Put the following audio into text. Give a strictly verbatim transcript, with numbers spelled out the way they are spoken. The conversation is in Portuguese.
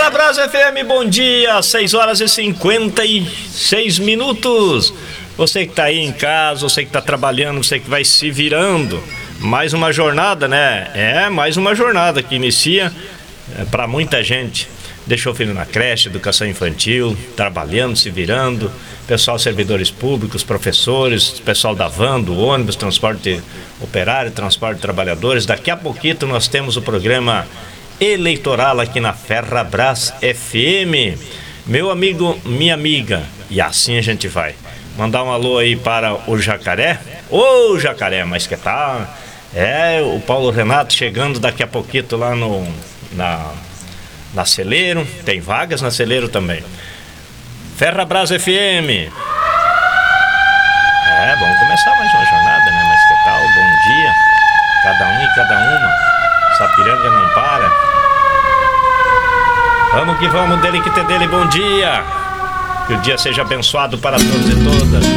Ferrabras F M, bom dia, seis horas e cinquenta e seis minutos. Você que está aí em casa, você que está trabalhando, você que vai se virando. Mais uma jornada, né? É, mais uma jornada que inicia é, para muita gente. Deixou o filho na creche, educação infantil, trabalhando, se virando. Pessoal, servidores públicos, professores, pessoal da van, do ônibus, transporte operário, transporte de trabalhadores. Daqui a pouquinho nós temos o programa eleitoral aqui na Ferrabras F M. Meu amigo, minha amiga, e assim a gente vai. Mandar um alô aí para o Jacaré. Ô Jacaré, mas que tá? É, o Paulo Renato chegando daqui a pouquinho lá no... na... na Celeiro, tem vagas na Celeiro também. Ferrabras F M. É, vamos começar mais uma jornada, né? Mas que tal? Bom dia. Cada um e cada uma. Sapiranga não para. Vamos que vamos, dele que ter dele, bom dia. Que o dia seja abençoado para todos e todas.